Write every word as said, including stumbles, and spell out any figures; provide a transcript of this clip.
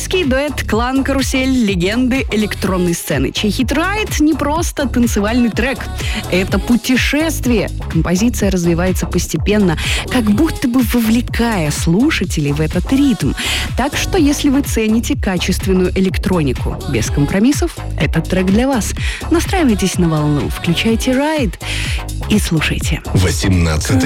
Чешский дуэт «Клан Карусель» — легенды электронной сцены, чей хит «Ride» не просто танцевальный трек. Это путешествие. Композиция развивается постепенно, как будто бы вовлекая слушателей в этот ритм. Так что, если вы цените качественную электронику без компромиссов, этот трек для вас. Настраивайтесь на волну, включайте «Ride» и слушайте. восемнадцатый